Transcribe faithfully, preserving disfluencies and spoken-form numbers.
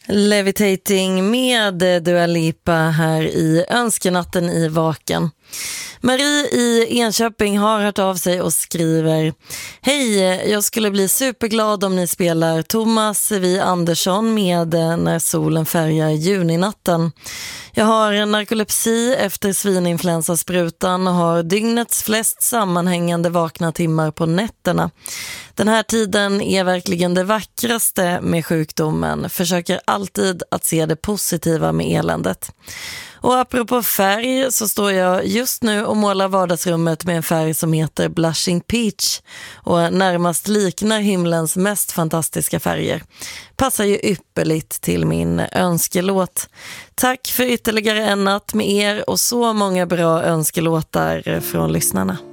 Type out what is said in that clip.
Levitating med Dua Lipa här i Önskenatten i Vaken. Marie i Enköping har hört av sig och skriver: Hej, jag skulle bli superglad om ni spelar Thomas V. Andersson med När solen färgar juninatten. Jag har narkolepsi efter svininfluensasprutan och har dygnets flest sammanhängande vakna timmar på nätterna. Den här tiden är verkligen det vackraste med sjukdomen. Försöker alltid att se det positiva med eländet. Och apropå färg så står jag just nu och målar vardagsrummet med en färg som heter Blushing Peach och närmast liknar himlens mest fantastiska färger. Passar ju ypperligt till min önskelåt. Tack för ytterligare en natt med er och så många bra önskelåtar från lyssnarna.